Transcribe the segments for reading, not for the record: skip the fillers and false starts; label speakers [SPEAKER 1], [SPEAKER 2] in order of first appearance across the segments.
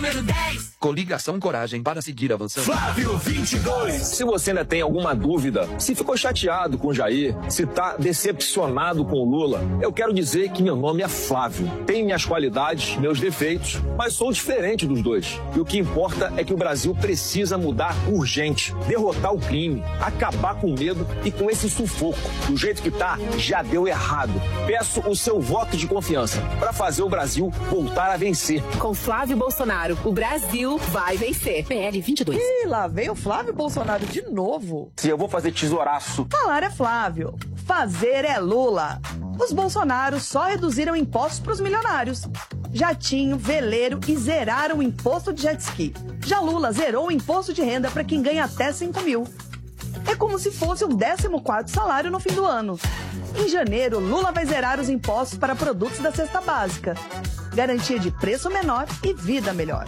[SPEAKER 1] número 10.
[SPEAKER 2] Coligação Coragem para seguir avançando.
[SPEAKER 3] Flávio 22.
[SPEAKER 4] Se você ainda tem alguma dúvida, se ficou chateado com o Jair, se tá decepcionado com o Lula, eu quero dizer que meu nome é Flávio. Tenho minhas qualidades, meus defeitos, mas sou diferente dos dois. E o que importa é que o Brasil precisa mudar urgente, derrotar o crime, acabar com o medo e com esse sufoco. Do jeito que tá, já deu errado. Peço o seu voto de confiança para fazer o Brasil voltar a vencer.
[SPEAKER 5] Com Flávio Bolsonaro, o Brasil vai vencer. PL 22.
[SPEAKER 6] Ih, lá vem o Flávio Bolsonaro de novo.
[SPEAKER 4] Se eu vou fazer tesouraço.
[SPEAKER 6] Falar é Flávio, fazer é Lula. Os Bolsonaros só reduziram impostos para os milionários. Jatinho, veleiro e zeraram o imposto de jet ski. Já Lula zerou o imposto de renda para quem ganha até 5 mil. É como se fosse o 14º salário no fim do ano. Em janeiro, Lula vai zerar os impostos para produtos da cesta básica. Garantia de preço menor e vida melhor.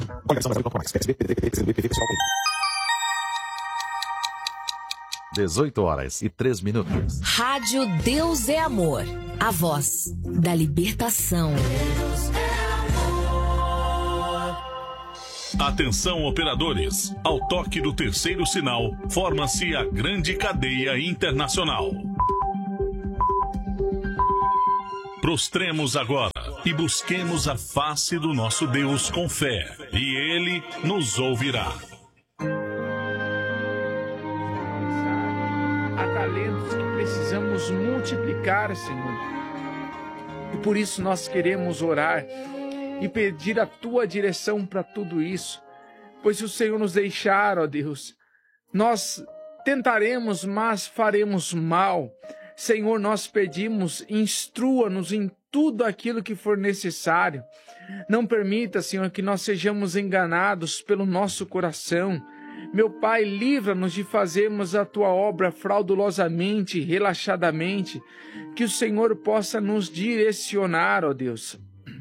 [SPEAKER 7] 18h03.
[SPEAKER 8] Rádio Deus é Amor. A voz da libertação.
[SPEAKER 3] Atenção, operadores. Ao toque do terceiro sinal, forma-se a grande cadeia internacional. Prostremos agora e busquemos a face do nosso Deus com fé, e Ele nos ouvirá.
[SPEAKER 9] Há talentos que precisamos multiplicar, Senhor. E por isso nós queremos orar e pedir a Tua direção para tudo isso. Pois se o Senhor nos deixar, ó Deus, nós tentaremos, mas faremos mal. Senhor, nós pedimos, instrua-nos em tudo aquilo que for necessário. Não permita, Senhor, que nós sejamos enganados pelo nosso coração. Meu Pai, livra-nos de fazermos a Tua obra fraudulosamente, relaxadamente. Que o Senhor possa nos direcionar, ó Deus.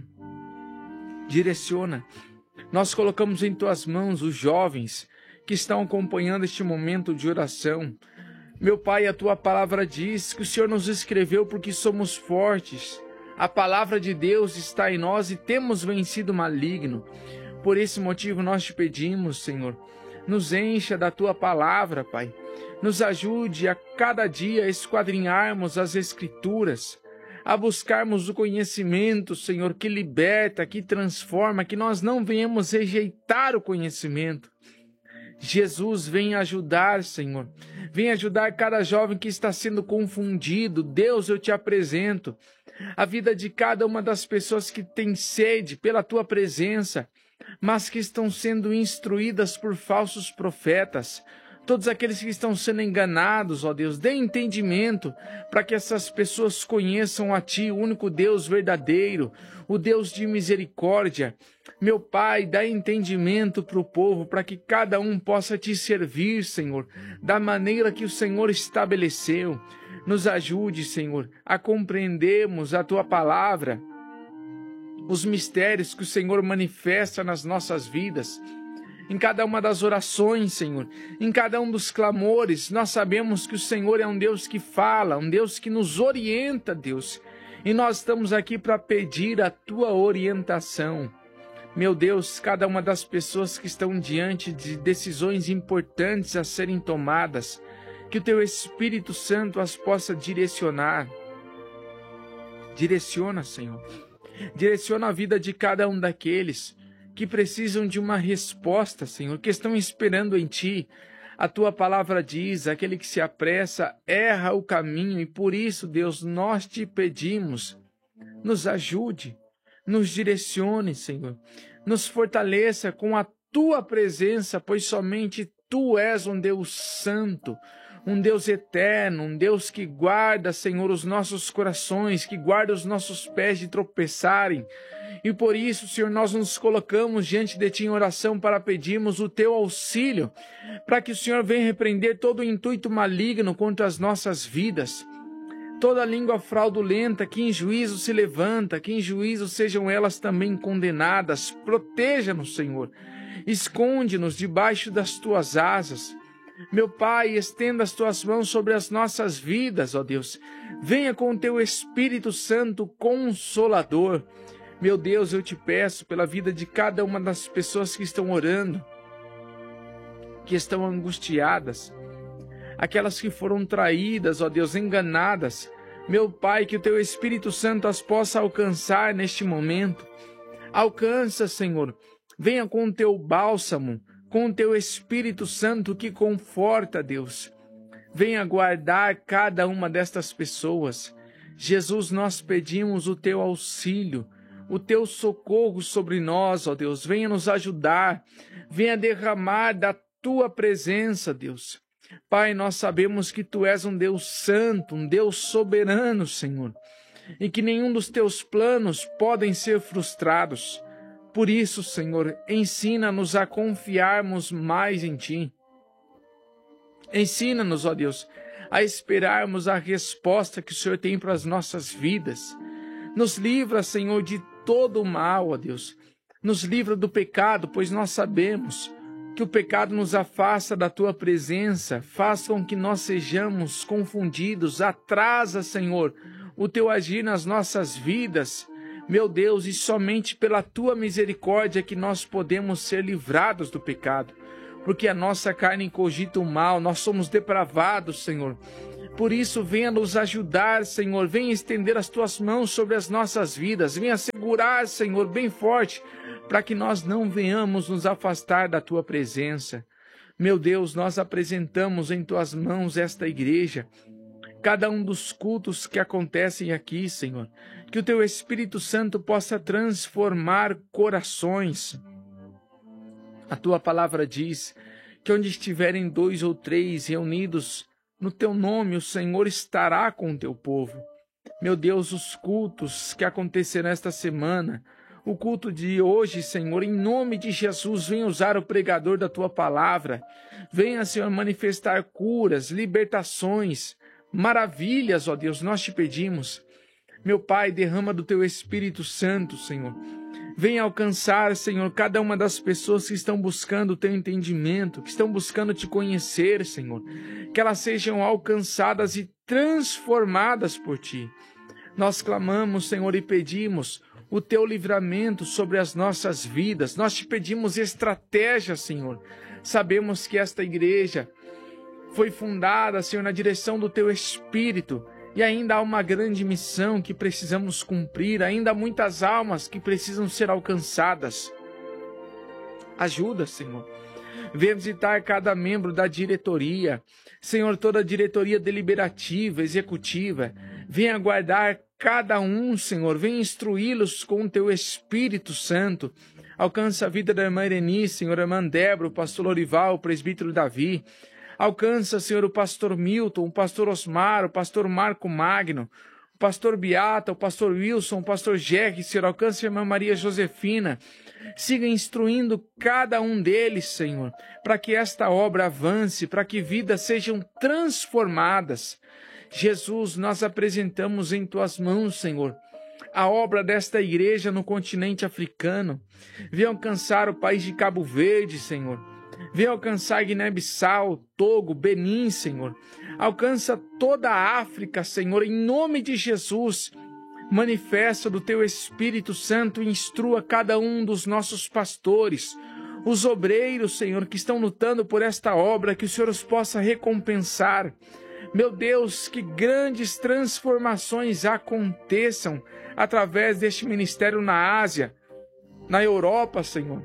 [SPEAKER 9] Direciona. Nós colocamos em Tuas mãos os jovens que estão acompanhando este momento de oração. Meu Pai, a Tua palavra diz que o Senhor nos escreveu porque somos fortes. A palavra de Deus está em nós e temos vencido o maligno. Por esse motivo nós te pedimos, Senhor, nos encha da Tua palavra, Pai. Nos ajude a cada dia esquadrinharmos as Escrituras, a buscarmos o conhecimento, Senhor, que liberta, que transforma, que nós não venhamos rejeitar o conhecimento. Jesus, vem ajudar, Senhor. Vem ajudar cada jovem que está sendo confundido. Deus, eu te apresento a vida de cada uma das pessoas que tem sede pela Tua presença, mas que estão sendo instruídas por falsos profetas. Todos aqueles que estão sendo enganados, ó Deus, dê entendimento para que essas pessoas conheçam a Ti, o único Deus verdadeiro, o Deus de misericórdia. Meu Pai, dá entendimento para o povo, para que cada um possa Te servir, Senhor, da maneira que o Senhor estabeleceu. Nos ajude, Senhor, a compreendermos a Tua palavra, os mistérios que o Senhor manifesta nas nossas vidas. Em cada uma das orações, Senhor, em cada um dos clamores, nós sabemos que o Senhor é um Deus que fala, um Deus que nos orienta, Deus. E nós estamos aqui para pedir a Tua orientação. Meu Deus, cada uma das pessoas que estão diante de decisões importantes a serem tomadas, que o Teu Espírito Santo as possa direcionar. Direciona, Senhor. Direciona a vida de cada um daqueles que precisam de uma resposta, Senhor, que estão esperando em Ti. A Tua palavra diz, aquele que se apressa erra o caminho, e por isso, Deus, nós Te pedimos, nos ajude, nos direcione, Senhor, nos fortaleça com a Tua presença, pois somente Tu és um Deus santo, um Deus eterno, um Deus que guarda, Senhor, os nossos corações, que guarda os nossos pés de tropeçarem. E por isso, Senhor, nós nos colocamos diante de Ti em oração para pedirmos o Teu auxílio, para que o Senhor venha repreender todo o intuito maligno contra as nossas vidas. Toda língua fraudulenta que em juízo se levanta, que em juízo sejam elas também condenadas. Proteja-nos, Senhor. Esconde-nos debaixo das Tuas asas. Meu Pai, estenda as Tuas mãos sobre as nossas vidas, ó Deus. Venha com o Teu Espírito Santo Consolador. Meu Deus, eu te peço pela vida de cada uma das pessoas que estão orando, que estão angustiadas, aquelas que foram traídas, ó Deus, enganadas. Meu Pai, que o Teu Espírito Santo as possa alcançar neste momento. Alcança, Senhor. Venha com o Teu bálsamo, com o Teu Espírito Santo que conforta, Deus. Venha guardar cada uma destas pessoas. Jesus, nós pedimos o Teu auxílio, o Teu socorro sobre nós, ó Deus. Venha nos ajudar. Venha derramar da Tua presença, Deus. Pai, nós sabemos que Tu és um Deus santo, um Deus soberano, Senhor, e que nenhum dos Teus planos podem ser frustrados. Por isso, Senhor, ensina-nos a confiarmos mais em Ti. Ensina-nos, ó Deus, a esperarmos a resposta que o Senhor tem para as nossas vidas. Nos livra, Senhor, de todo o mal, ó Deus. Nos livra do pecado, pois nós sabemos que o pecado nos afasta da Tua presença, faz com que nós sejamos confundidos, atrasa, Senhor, o Teu agir nas nossas vidas. Meu Deus, e somente pela Tua misericórdia que nós podemos ser livrados do pecado, porque a nossa carne cogita o mal, nós somos depravados, Senhor. Por isso, venha nos ajudar, Senhor, venha estender as Tuas mãos sobre as nossas vidas, venha segurar, Senhor, bem forte, para que nós não venhamos nos afastar da Tua presença. Meu Deus, nós apresentamos em Tuas mãos esta igreja, cada um dos cultos que acontecem aqui, Senhor, que o Teu Espírito Santo possa transformar corações. A Tua palavra diz que onde estiverem 2 ou 3 reunidos no Teu nome, o Senhor estará com o Teu povo. Meu Deus, os cultos que acontecerão esta semana, o culto de hoje, Senhor, em nome de Jesus, venha usar o pregador da Tua palavra. Venha, Senhor, manifestar curas, libertações, maravilhas, ó Deus, nós te pedimos. Meu Pai, derrama do Teu Espírito Santo, Senhor. Venha alcançar, Senhor, cada uma das pessoas que estão buscando o Teu entendimento, que estão buscando Te conhecer, Senhor. Que elas sejam alcançadas e transformadas por Ti. Nós clamamos, Senhor, e pedimos o Teu livramento sobre as nossas vidas. Nós Te pedimos estratégia, Senhor. Sabemos que esta igreja foi fundada, Senhor, na direção do Teu Espírito. E ainda há uma grande missão que precisamos cumprir. Ainda há muitas almas que precisam ser alcançadas. Ajuda, Senhor. Venha visitar cada membro da diretoria. Senhor, toda a diretoria deliberativa, executiva. Venha guardar cada um, Senhor. Venha instruí-los com o Teu Espírito Santo. Alcança a vida da irmã Ireni, Senhor, a irmã Débora, o pastor Lorival, o presbítero Davi. Alcança, Senhor, o pastor Milton, o pastor Osmar, o pastor Marco Magno, o pastor Beata, o pastor Wilson, o pastor Jerry, Senhor. Alcança a irmã Maria Josefina. Siga instruindo cada um deles, Senhor, para que esta obra avance, para que vidas sejam transformadas. Jesus, nós apresentamos em Tuas mãos, Senhor, a obra desta igreja no continente africano. Venha alcançar o país de Cabo Verde, Senhor. Venha alcançar Guiné-Bissau, Togo, Benin, Senhor. Alcança toda a África, Senhor, em nome de Jesus. Manifesta do Teu Espírito Santo e instrua cada um dos nossos pastores, os obreiros, Senhor, que estão lutando por esta obra, que o Senhor os possa recompensar. Meu Deus, que grandes transformações aconteçam através deste ministério na Ásia, na Europa, Senhor,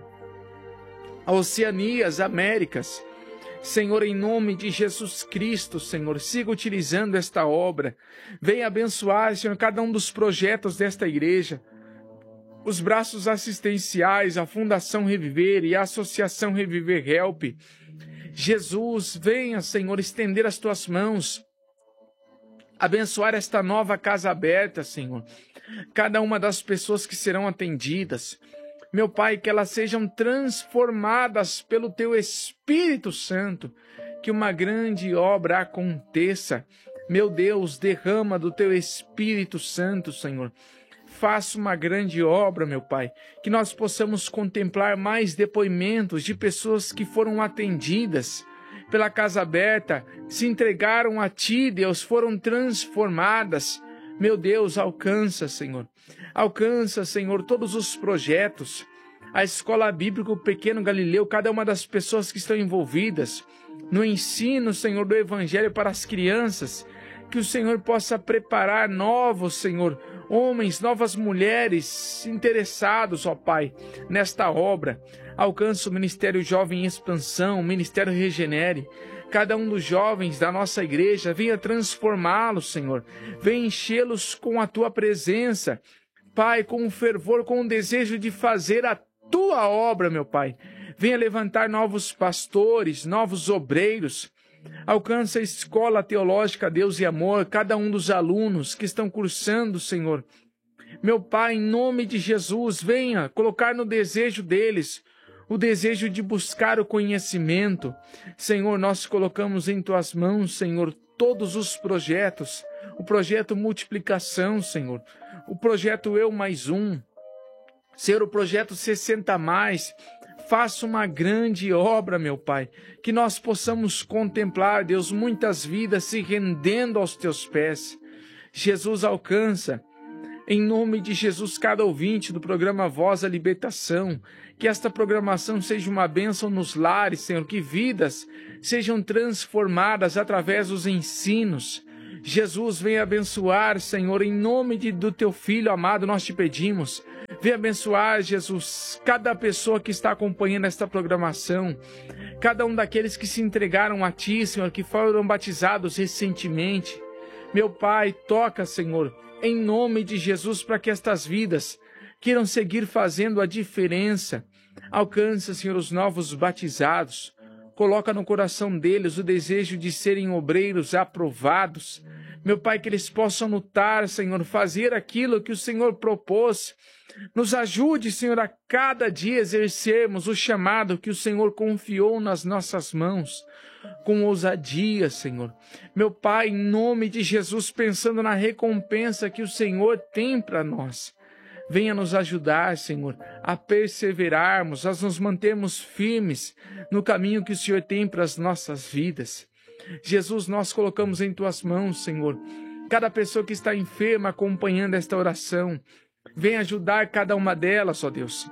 [SPEAKER 9] a Oceania, as Américas. Senhor, em nome de Jesus Cristo, Senhor, siga utilizando esta obra. Venha abençoar, Senhor, cada um dos projetos desta igreja, os braços assistenciais, a Fundação Reviver e a Associação Reviver Help. Jesus, venha, Senhor, estender as Tuas mãos, abençoar esta nova casa aberta, Senhor, cada uma das pessoas que serão atendidas. Meu Pai, que elas sejam transformadas pelo Teu Espírito Santo, que uma grande obra aconteça. Meu Deus, derrama do Teu Espírito Santo, Senhor. Faça uma grande obra, meu Pai, que nós possamos contemplar mais depoimentos de pessoas que foram atendidas pela Casa Aberta, se entregaram a Ti, Deus, foram transformadas. Meu Deus, alcança, Senhor. Alcança, Senhor, todos os projetos, a Escola Bíblica, o Pequeno Galileu, cada uma das pessoas que estão envolvidas no ensino, Senhor, do Evangelho para as crianças, que o Senhor possa preparar novos, Senhor, homens, novas mulheres interessados, ó Pai, nesta obra. Alcança o Ministério Jovem em Expansão, o Ministério Regenere, cada um dos jovens da nossa igreja, venha transformá-los, Senhor, venha enchê-los com a Tua presença, Pai, com o fervor, com o desejo de fazer a Tua obra, meu Pai. Venha levantar novos pastores, novos obreiros. Alcança a Escola Teológica Deus e Amor, cada um dos alunos que estão cursando, Senhor. Meu Pai, em nome de Jesus, venha colocar no desejo deles o desejo de buscar o conhecimento. Senhor, nós colocamos em Tuas mãos, Senhor, todos os projetos. O projeto Multiplicação, Senhor. O projeto Eu Mais Um. Senhor, o projeto 60+. Faça uma grande obra, meu Pai, que nós possamos contemplar, Deus, muitas vidas se rendendo aos Teus pés. Jesus, alcança, em nome de Jesus, cada ouvinte do programa Voz da Libertação, que esta programação seja uma bênção nos lares, Senhor, que vidas sejam transformadas através dos ensinos. Jesus, venha abençoar, Senhor, em nome do Teu Filho amado, nós te pedimos. Venha abençoar, Jesus, cada pessoa que está acompanhando esta programação, cada um daqueles que se entregaram a Ti, Senhor, que foram batizados recentemente. Meu Pai, toca, Senhor, em nome de Jesus, para que estas vidas queiram seguir fazendo a diferença. Alcança, Senhor, os novos batizados. Coloca no coração deles o desejo de serem obreiros aprovados. Meu Pai, que eles possam lutar, Senhor, fazer aquilo que o Senhor propôs. Nos ajude, Senhor, a cada dia exercermos o chamado que o Senhor confiou nas nossas mãos, com ousadia, Senhor. Meu Pai, em nome de Jesus, pensando na recompensa que o Senhor tem para nós. Venha nos ajudar, Senhor, a perseverarmos, a nos mantermos firmes no caminho que o Senhor tem para as nossas vidas. Jesus, nós colocamos em Tuas mãos, Senhor, cada pessoa que está enferma acompanhando esta oração. Venha ajudar cada uma delas, ó Deus.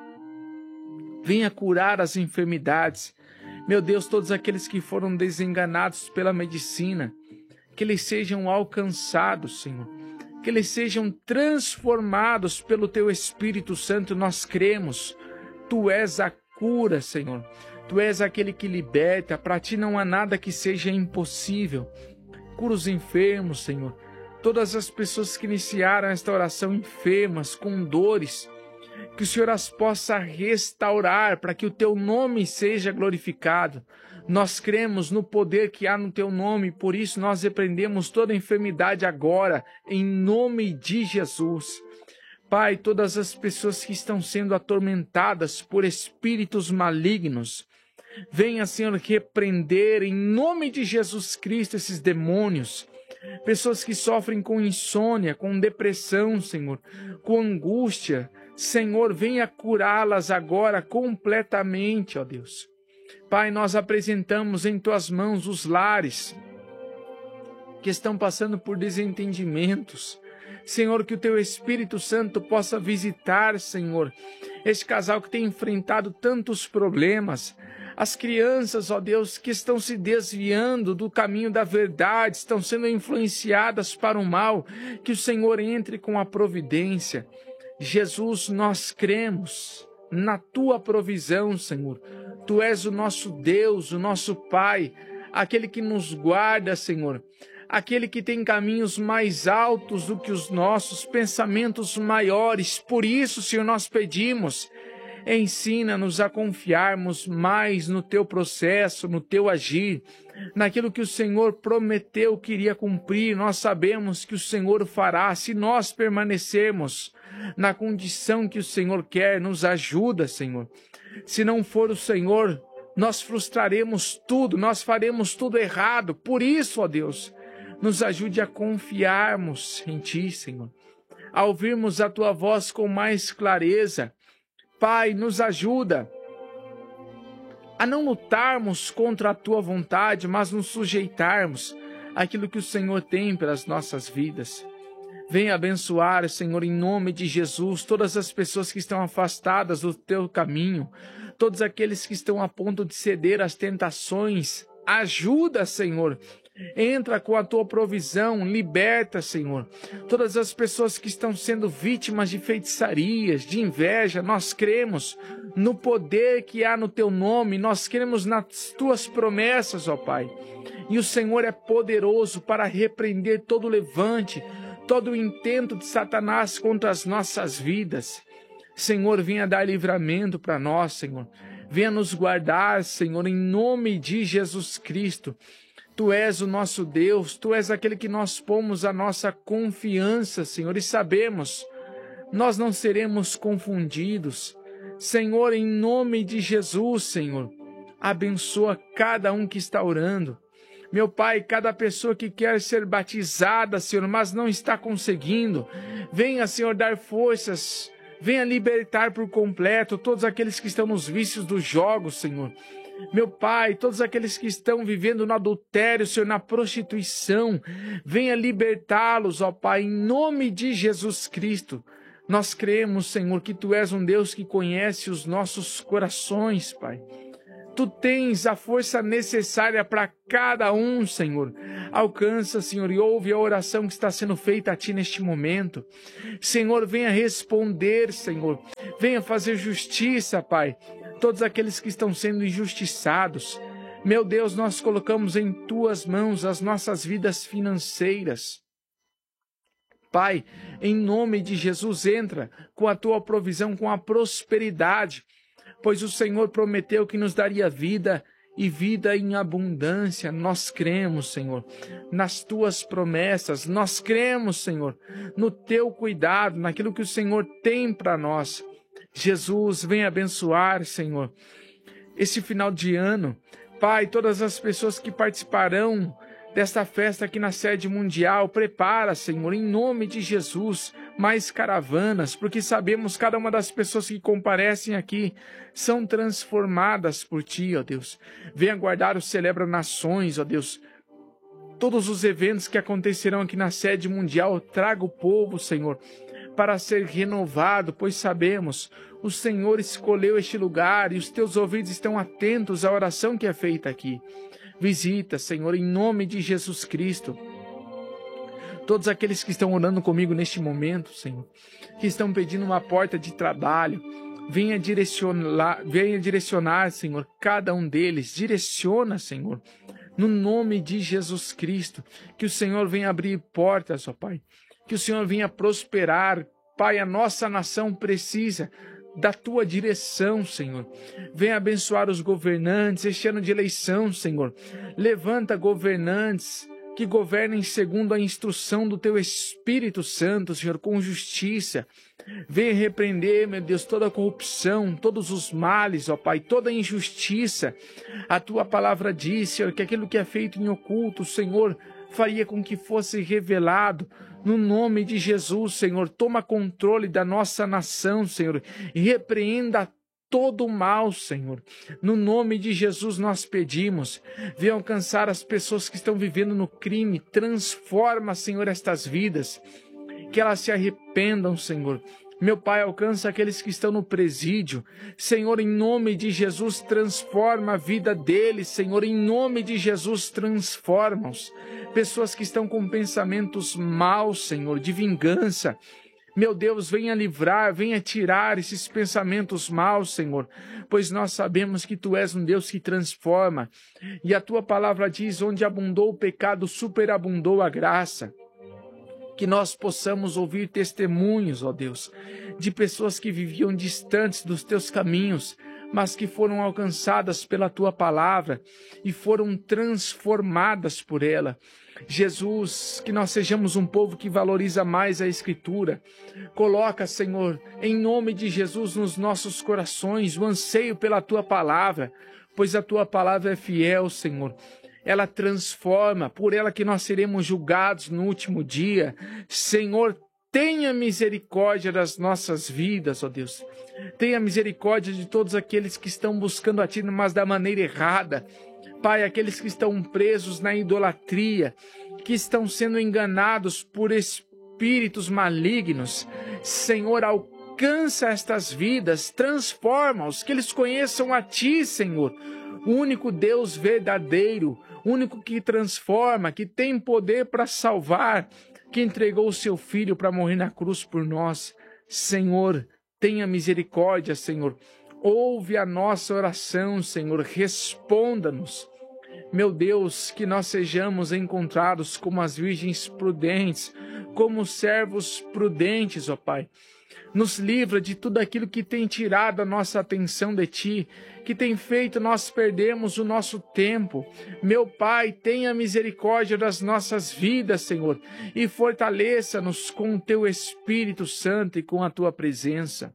[SPEAKER 9] Venha curar as enfermidades. Meu Deus, todos aqueles que foram desenganados pela medicina, que eles sejam alcançados, Senhor. Que eles sejam transformados pelo Teu Espírito Santo. Nós cremos. Tu és a cura, Senhor. Tu és aquele que liberta. Para Ti não há nada que seja impossível. Cura os enfermos, Senhor. Todas as pessoas que iniciaram esta oração enfermas, com dores, que o Senhor as possa restaurar para que o Teu nome seja glorificado. Nós cremos no poder que há no Teu nome, por isso nós repreendemos toda enfermidade agora, em nome de Jesus. Pai, todas as pessoas que estão sendo atormentadas por espíritos malignos, venha, Senhor, repreender em nome de Jesus Cristo esses demônios. Pessoas que sofrem com insônia, com depressão, Senhor, com angústia, Senhor, venha curá-las agora completamente, ó Deus. Pai, nós apresentamos em Tuas mãos os lares que estão passando por desentendimentos. Senhor, que o Teu Espírito Santo possa visitar, Senhor, este casal que tem enfrentado tantos problemas. As crianças, ó Deus, que estão se desviando do caminho da verdade, estão sendo influenciadas para o mal, que o Senhor entre com a providência. Jesus, nós cremos na Tua provisão, Senhor. Tu és o nosso Deus, o nosso Pai, aquele que nos guarda, Senhor, aquele que tem caminhos mais altos do que os nossos, pensamentos maiores. Por isso, Senhor, nós pedimos, ensina-nos a confiarmos mais no Teu processo, no Teu agir, naquilo que o Senhor prometeu que iria cumprir. Nós sabemos que o Senhor fará, se nós permanecermos na condição que o Senhor quer. Nos ajuda, Senhor. Se não for o Senhor, nós frustraremos tudo, nós faremos tudo errado. Por isso, ó Deus, nos ajude a confiarmos em Ti, Senhor, a ouvirmos a Tua voz com mais clareza. Pai, nos ajuda a não lutarmos contra a Tua vontade, mas nos sujeitarmos àquilo que o Senhor tem pelas nossas vidas. Venha abençoar, Senhor, em nome de Jesus, todas as pessoas que estão afastadas do teu caminho, todos aqueles que estão a ponto de ceder às tentações. Ajuda, Senhor. Entra com a tua provisão, liberta, Senhor. Todas as pessoas que estão sendo vítimas de feitiçarias, de inveja, nós cremos no poder que há no teu nome, nós cremos nas tuas promessas, ó Pai. E o Senhor é poderoso para repreender todo levante, todo o intento de Satanás contra as nossas vidas. Senhor, venha dar livramento para nós, Senhor. Venha nos guardar, Senhor, em nome de Jesus Cristo. Tu és o nosso Deus, Tu és aquele que nós pomos a nossa confiança, Senhor, e sabemos, nós não seremos confundidos. Senhor, em nome de Jesus, Senhor, abençoa cada um que está orando. Meu Pai, cada pessoa que quer ser batizada, Senhor, mas não está conseguindo, venha, Senhor, dar forças, venha libertar por completo todos aqueles que estão nos vícios dos jogos, Senhor. Meu Pai, todos aqueles que estão vivendo no adultério, Senhor, na prostituição, venha libertá-los, ó Pai, em nome de Jesus Cristo. Nós cremos, Senhor, que Tu és um Deus que conhece os nossos corações, Pai. Tu tens a força necessária para cada um, Senhor. Alcança, Senhor, e ouve a oração que está sendo feita a Ti neste momento. Senhor, venha responder, Senhor. Venha fazer justiça, Pai. Todos aqueles que estão sendo injustiçados. Meu Deus, nós colocamos em Tuas mãos as nossas vidas financeiras. Pai, em nome de Jesus, entra com a Tua provisão, com a prosperidade, pois o Senhor prometeu que nos daria vida e vida em abundância. Nós cremos, Senhor, nas Tuas promessas. Nós cremos, Senhor, no Teu cuidado, naquilo que o Senhor tem para nós. Jesus, vem abençoar, Senhor, esse final de ano. Pai, todas as pessoas que participarão desta festa aqui na sede mundial, prepara, Senhor, em nome de Jesus, mais caravanas, porque sabemos cada uma das pessoas que comparecem aqui são transformadas por Ti, ó Deus. Venha guardar o Celebra Nações, ó Deus. Todos os eventos que acontecerão aqui na sede mundial, traga o povo, Senhor, para ser renovado, pois sabemos, o Senhor escolheu este lugar e os Teus ouvidos estão atentos à oração que é feita aqui. Visita, Senhor, em nome de Jesus Cristo. Todos aqueles que estão orando comigo neste momento, Senhor, que estão pedindo uma porta de trabalho, venha direcionar, Senhor, cada um deles. Direciona, Senhor, no nome de Jesus Cristo. Que o Senhor venha abrir portas, ó Pai. Que o Senhor venha prosperar. Pai, a nossa nação precisa da Tua direção, Senhor. Venha abençoar os governantes este ano de eleição, Senhor. Levanta governantes que governem segundo a instrução do Teu Espírito Santo, Senhor, com justiça. Venha repreender, meu Deus, toda a corrupção, todos os males, ó Pai, toda a injustiça. A Tua palavra diz, Senhor, que aquilo que é feito em oculto, Senhor, faria com que fosse revelado. No nome de Jesus, Senhor, toma controle da nossa nação, Senhor, e repreenda todo o mal, Senhor. No nome de Jesus nós pedimos, venha alcançar as pessoas que estão vivendo no crime, transforma, Senhor, estas vidas, que elas se arrependam, Senhor. Meu Pai, alcança aqueles que estão no presídio. Senhor, em nome de Jesus, transforma a vida deles. Senhor, em nome de Jesus, transforma-os. Pessoas que estão com pensamentos maus, Senhor, de vingança. Meu Deus, venha livrar, venha tirar esses pensamentos maus, Senhor, pois nós sabemos que Tu és um Deus que transforma. E a Tua palavra diz, onde abundou o pecado, superabundou a graça. Que nós possamos ouvir testemunhos, ó Deus, de pessoas que viviam distantes dos Teus caminhos, mas que foram alcançadas pela Tua palavra e foram transformadas por ela. Jesus, que nós sejamos um povo que valoriza mais a Escritura. Coloca, Senhor, em nome de Jesus nos nossos corações o anseio pela Tua palavra, pois a Tua palavra é fiel, Senhor. Ela transforma, por ela que nós seremos julgados no último dia. Senhor, tenha misericórdia das nossas vidas, ó Deus. Tenha misericórdia de todos aqueles que estão buscando a Ti, mas da maneira errada. Pai, aqueles que estão presos na idolatria, que estão sendo enganados por espíritos malignos. Senhor, alcança estas vidas, transforma-os, que eles conheçam a Ti, Senhor, o único Deus verdadeiro, o único que transforma, que tem poder para salvar, que entregou o Seu Filho para morrer na cruz por nós. Senhor, tenha misericórdia, Senhor. Ouve a nossa oração, Senhor, responda-nos. Meu Deus, que nós sejamos encontrados como as virgens prudentes, como servos prudentes, ó Pai. Nos livra de tudo aquilo que tem tirado a nossa atenção de Ti, que tem feito nós perdermos o nosso tempo. Meu Pai, tenha misericórdia das nossas vidas, Senhor, e fortaleça-nos com o Teu Espírito Santo e com a Tua presença.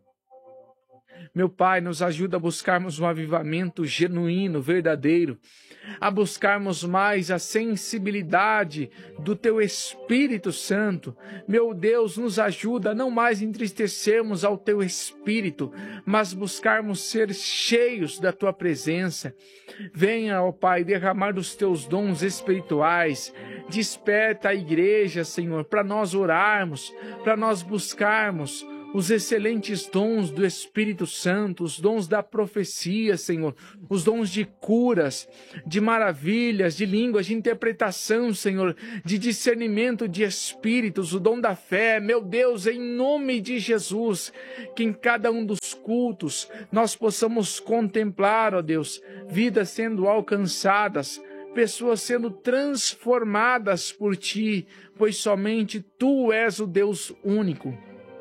[SPEAKER 9] Meu Pai, nos ajuda a buscarmos um avivamento genuíno, verdadeiro, a buscarmos mais a sensibilidade do Teu Espírito Santo. Meu Deus, nos ajuda a não mais entristecermos ao Teu Espírito, mas buscarmos ser cheios da Tua presença. Venha, ó Pai, derramar dos Teus dons espirituais. Desperta a igreja, Senhor, para nós orarmos, para nós buscarmos os excelentes dons do Espírito Santo, os dons da profecia, Senhor, os dons de curas, de maravilhas, de línguas, de interpretação, Senhor, de discernimento de espíritos, o dom da fé. Meu Deus, em nome de Jesus, que em cada um dos cultos nós possamos contemplar, ó Deus, vidas sendo alcançadas, pessoas sendo transformadas por Ti, pois somente Tu és o Deus único.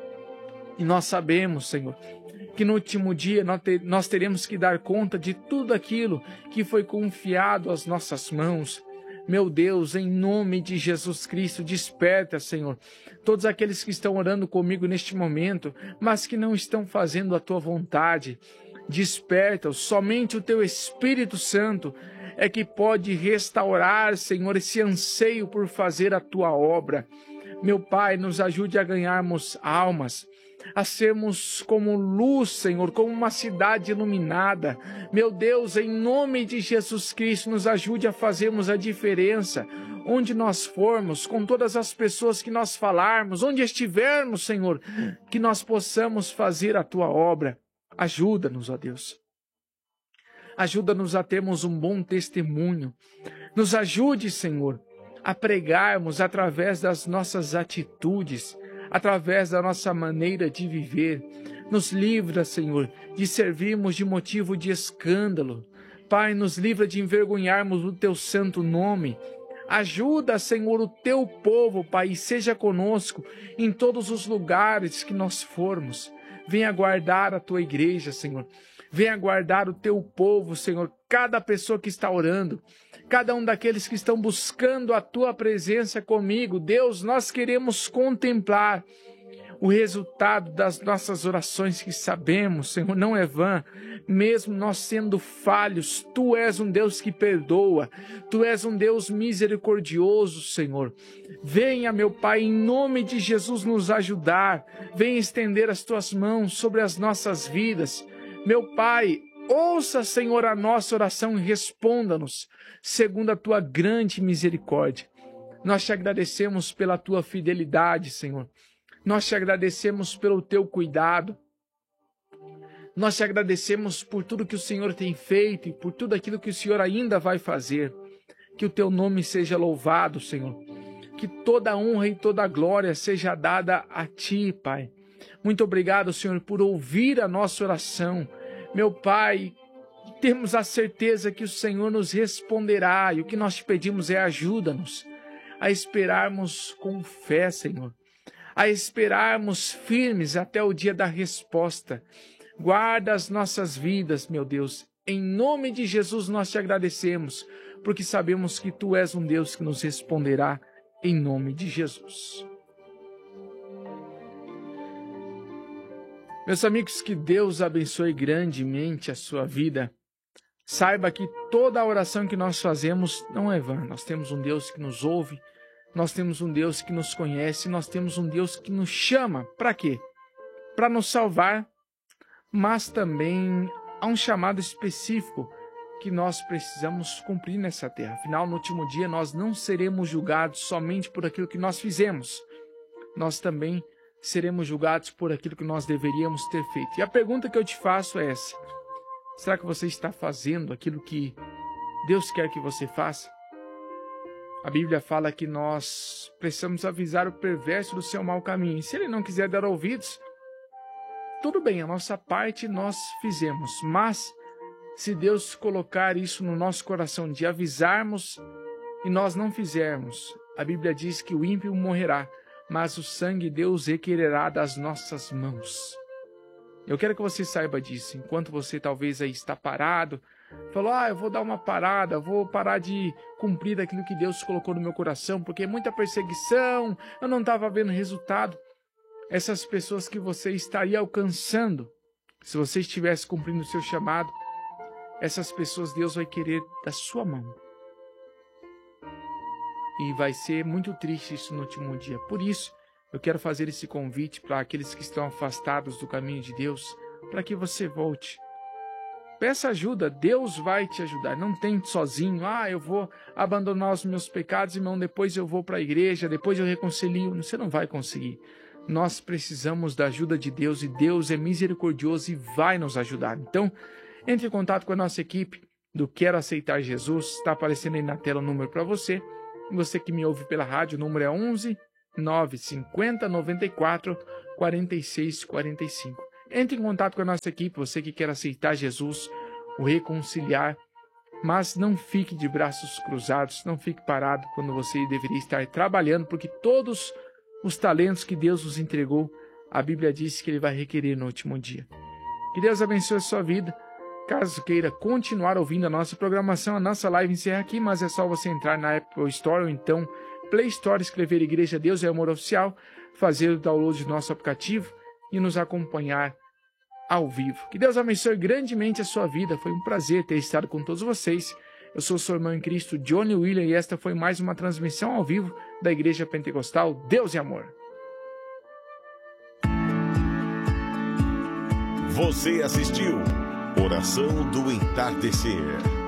[SPEAKER 9] E nós sabemos, Senhor, que no último dia nós teremos que dar conta de tudo aquilo que foi confiado às nossas mãos. Meu Deus, em nome de Jesus Cristo, desperta, Senhor, todos aqueles que estão orando comigo neste momento, mas que não estão fazendo a Tua vontade. Desperta-os, somente o Teu Espírito Santo é que pode restaurar, Senhor, esse anseio por fazer a Tua obra. Meu Pai, nos ajude a ganharmos almas, a sermos como luz, Senhor, como uma cidade iluminada. Meu Deus, em nome de Jesus Cristo, nos ajude a fazermos a diferença onde nós formos, com todas as pessoas que nós falarmos, onde estivermos, Senhor, que nós possamos fazer a Tua obra. Ajuda-nos, ó Deus. Ajuda-nos a termos um bom testemunho. Nos ajude, Senhor, a pregarmos através das nossas atitudes, através da nossa maneira de viver. Nos livra, Senhor, de servirmos de motivo de escândalo. Pai, nos livra de envergonharmos o Teu santo nome. Ajuda, Senhor, o Teu povo, Pai, e seja conosco em todos os lugares que nós formos. Venha guardar a Tua igreja, Senhor. Venha guardar o Teu povo, Senhor. Cada pessoa que está orando, cada um daqueles que estão buscando a Tua presença comigo. Deus, nós queremos contemplar o resultado das nossas orações, que sabemos, Senhor, não é vã. Mesmo nós sendo falhos, Tu és um Deus que perdoa. Tu és um Deus misericordioso, Senhor. Venha, meu Pai, em nome de Jesus nos ajudar. Venha estender as Tuas mãos sobre as nossas vidas. Meu Pai, ouça, Senhor, a nossa oração e responda-nos segundo a Tua grande misericórdia. Nós Te agradecemos pela Tua fidelidade, Senhor. Nós Te agradecemos pelo Teu cuidado. Nós Te agradecemos por tudo que o Senhor tem feito e por tudo aquilo que o Senhor ainda vai fazer. Que o Teu nome seja louvado, Senhor. Que toda a honra e toda a glória seja dada a Ti, Pai. Muito obrigado, Senhor, por ouvir a nossa oração. Meu Pai, temos a certeza que o Senhor nos responderá, e o que nós Te pedimos é ajuda-nos a esperarmos com fé, Senhor, a esperarmos firmes até o dia da resposta. Guarda as nossas vidas, meu Deus. Em nome de Jesus nós Te agradecemos, porque sabemos que Tu és um Deus que nos responderá em nome de Jesus. Meus amigos, que Deus abençoe grandemente a sua vida. Saiba que toda a oração que nós fazemos não é vã. Nós temos um Deus que nos ouve, nós temos um Deus que nos conhece, nós temos um Deus que nos chama. Para quê? Para nos salvar, mas também há um chamado específico que nós precisamos cumprir nessa terra. Afinal, no último dia, nós não seremos julgados somente por aquilo que nós fizemos, nós também seremos julgados por aquilo que nós deveríamos ter feito. E a pergunta que eu te faço é essa: será que você está fazendo aquilo que Deus quer que você faça? A Bíblia fala que nós precisamos avisar o perverso do seu mau caminho. E se ele não quiser dar ouvidos, tudo bem, a nossa parte nós fizemos. Mas se Deus colocar isso no nosso coração de avisarmos e nós não fizermos, a Bíblia diz que o ímpio morrerá, mas o sangue Deus requererá das nossas mãos. Eu quero que você saiba disso. Enquanto você talvez aí está parado, falou, eu vou dar uma parada, vou parar de cumprir aquilo que Deus colocou no meu coração, porque é muita perseguição, eu não estava vendo resultado. Essas pessoas que você estaria alcançando, se você estivesse cumprindo o seu chamado, essas pessoas Deus vai querer da sua mão. E vai ser muito triste isso no último dia. Por isso, eu quero fazer esse convite para aqueles que estão afastados do caminho de Deus, para que você volte. Peça ajuda, Deus vai te ajudar. Não tente sozinho, eu vou abandonar os meus pecados, irmão, depois eu vou para a igreja, depois eu reconcilio. Você não vai conseguir. Nós precisamos da ajuda de Deus e Deus é misericordioso e vai nos ajudar. Então, entre em contato com a nossa equipe do Quero Aceitar Jesus. Está aparecendo aí na tela o número para você. Você que me ouve pela rádio, o número é 11 950 94 46 45. Entre em contato com a nossa equipe, você que quer aceitar Jesus, o reconciliar, mas não fique de braços cruzados, não fique parado quando você deveria estar trabalhando, porque todos os talentos que Deus nos entregou, a Bíblia diz que Ele vai requerer no último dia. Que Deus abençoe a sua vida. Caso queira continuar ouvindo a nossa programação, a nossa live encerra aqui, mas é só você entrar na Apple Store ou então Play Store, escrever Igreja Deus é Amor Oficial, fazer o download do nosso aplicativo e nos acompanhar ao vivo. Que Deus abençoe grandemente a sua vida. Foi um prazer ter estado com todos vocês. Eu sou o seu irmão em Cristo, Johnny William, e esta foi mais uma transmissão ao vivo da Igreja Pentecostal Deus é Amor.
[SPEAKER 3] Você assistiu Oração do Entardecer.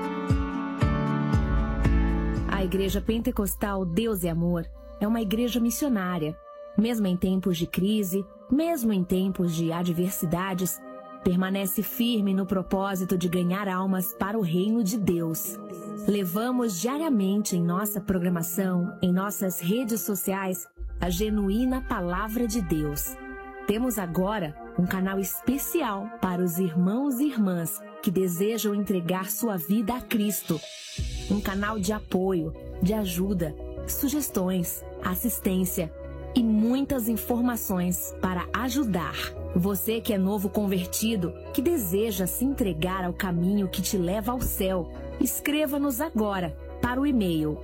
[SPEAKER 8] A Igreja Pentecostal Deus é Amor é uma igreja missionária. Mesmo em tempos de crise, mesmo em tempos de adversidades, permanece firme no propósito de ganhar almas para o reino de Deus. Levamos diariamente em nossa programação, em nossas redes sociais, a genuína Palavra de Deus. Temos agora um canal especial para os irmãos e irmãs que desejam entregar sua vida a Cristo. Um canal de apoio, de ajuda, sugestões, assistência e muitas informações para ajudar. Você que é novo convertido, que deseja se entregar ao caminho que te leva ao céu, escreva-nos agora para o e-mail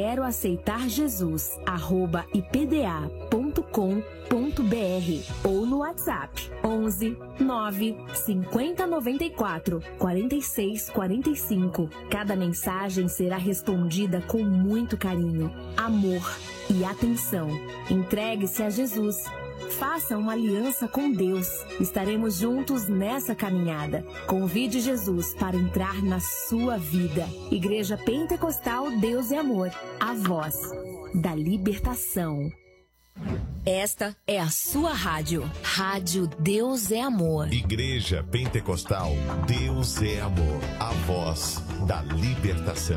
[SPEAKER 8] queroaceitarjesus@ipda.com.br ou no WhatsApp 11 9 50 94 46 45. Cada mensagem será respondida com muito carinho, amor e atenção. Entregue-se a Jesus. Faça uma aliança com Deus. Estaremos juntos nessa caminhada. Convide Jesus para entrar na sua vida. Igreja Pentecostal Deus é Amor, a voz da libertação. Esta é a sua rádio. Rádio Deus é Amor.
[SPEAKER 3] Igreja Pentecostal Deus é Amor, a voz da libertação.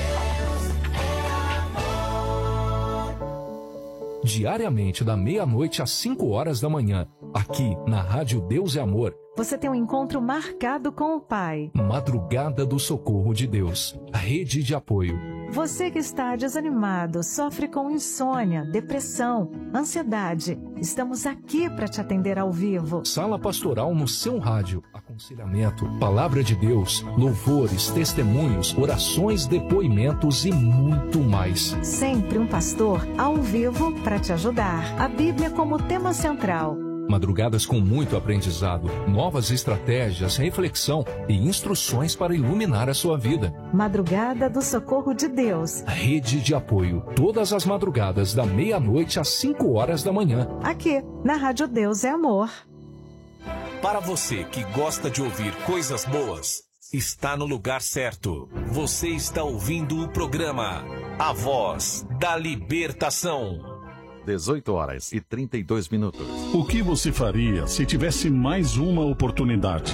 [SPEAKER 1] Diariamente, da meia-noite às 5 horas da manhã, aqui na Rádio Deus é Amor.
[SPEAKER 7] Você tem um encontro marcado com o Pai.
[SPEAKER 1] Madrugada do Socorro de Deus, rede de apoio.
[SPEAKER 7] Você que está desanimado, sofre com insônia, depressão, ansiedade. Estamos aqui para te atender ao vivo.
[SPEAKER 1] Sala pastoral no seu rádio. Aconselhamento, palavra de Deus, louvores, testemunhos, orações, depoimentos e muito mais.
[SPEAKER 7] Sempre um pastor ao vivo para te ajudar. A Bíblia como tema central.
[SPEAKER 1] Madrugadas com muito aprendizado, novas estratégias, reflexão e instruções para iluminar a sua vida.
[SPEAKER 7] Madrugada do Socorro de Deus.
[SPEAKER 1] Rede de apoio, todas as madrugadas da meia-noite às 5 horas da manhã.
[SPEAKER 7] Aqui, na Rádio Deus é Amor.
[SPEAKER 10] Para você que gosta de ouvir coisas boas, está no lugar certo. Você está ouvindo o programa A Voz da Libertação.
[SPEAKER 11] 18h32.
[SPEAKER 3] O que você faria se tivesse mais uma oportunidade?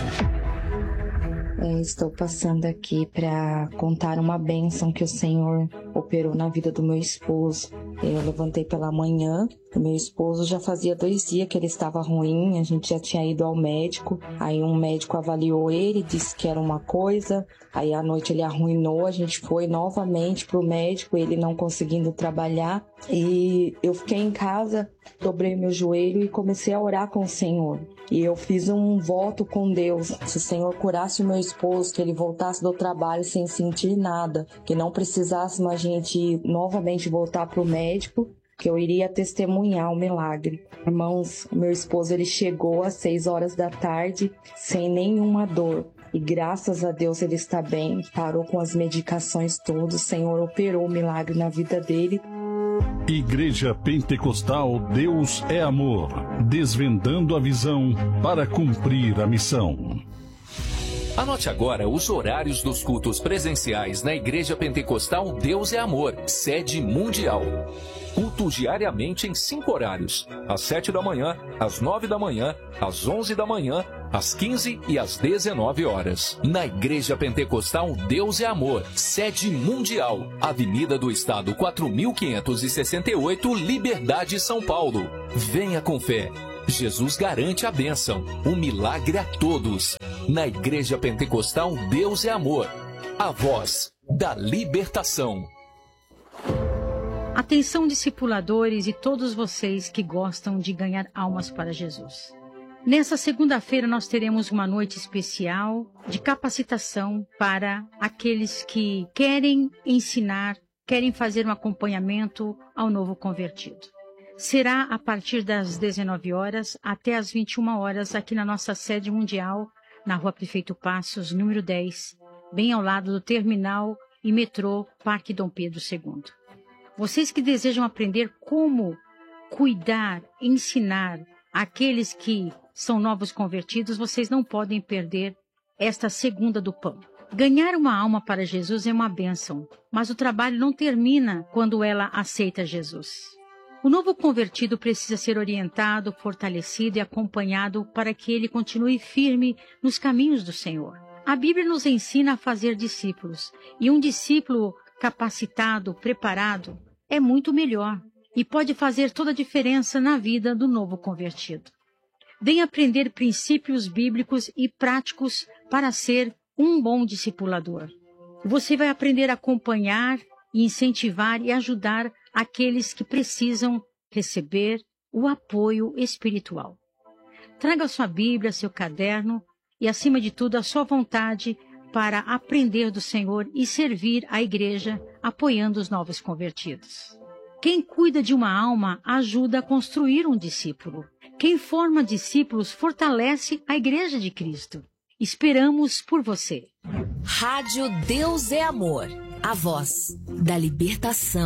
[SPEAKER 12] Estou passando aqui para contar uma bênção que o Senhor operou na vida do meu esposo. Eu levantei pela manhã, o meu esposo já fazia 2 dias que ele estava ruim, a gente já tinha ido ao médico, aí um médico avaliou ele, disse que era uma coisa, aí à noite ele arruinou, a gente foi novamente para o médico, ele não conseguindo trabalhar, e eu fiquei em casa, dobrei meu joelho e comecei a orar com o Senhor. E eu fiz um voto com Deus, se o Senhor curasse o meu esposo, que ele voltasse do trabalho sem sentir nada, que não precisássemos a gente novamente voltar para o médico, que eu iria testemunhar o milagre. Irmãos, meu esposo ele chegou às 6 horas da tarde sem nenhuma dor. E graças a Deus ele está bem, parou com as medicações todas, o Senhor operou o milagre na vida dele.
[SPEAKER 3] Igreja Pentecostal Deus é Amor, desvendando a visão para cumprir a missão.
[SPEAKER 1] Anote agora os horários dos cultos presenciais na Igreja Pentecostal Deus é Amor, sede mundial. Cultos diariamente em 5 horários, às 7 da manhã, às 9 da manhã, às 11 da manhã, às 15 e às 19 horas. Na Igreja Pentecostal Deus é Amor, sede mundial, Avenida do Estado 4568, Liberdade, São Paulo. Venha com fé. Jesus garante a bênção, o milagre a todos. Na Igreja Pentecostal Deus é Amor, a voz da libertação.
[SPEAKER 13] Atenção, discipuladores e todos vocês que gostam de ganhar almas para Jesus. Nessa segunda-feira nós teremos uma noite especial de capacitação para aqueles que querem ensinar, querem fazer um acompanhamento ao novo convertido. Será a partir das 19 horas até as 21 horas aqui na nossa sede mundial, na Rua Prefeito Passos, número 10, bem ao lado do terminal e metrô Parque Dom Pedro II. Vocês que desejam aprender como cuidar, ensinar aqueles que são novos convertidos, vocês não podem perder esta segunda do pão. Ganhar uma alma para Jesus é uma bênção, mas o trabalho não termina quando ela aceita Jesus. O novo convertido precisa ser orientado, fortalecido e acompanhado para que ele continue firme nos caminhos do Senhor. A Bíblia nos ensina a fazer discípulos, e um discípulo capacitado, preparado, é muito melhor e pode fazer toda a diferença na vida do novo convertido. Venha aprender princípios bíblicos e práticos para ser um bom discipulador. Você vai aprender a acompanhar, incentivar e ajudar aqueles que precisam receber o apoio espiritual. Traga sua Bíblia, seu caderno e, acima de tudo, a sua vontade para aprender do Senhor e servir a igreja apoiando os novos convertidos. Quem cuida de uma alma ajuda a construir um discípulo. Quem forma discípulos fortalece a igreja de Cristo. Esperamos por você.
[SPEAKER 8] Rádio Deus é Amor, a voz da libertação.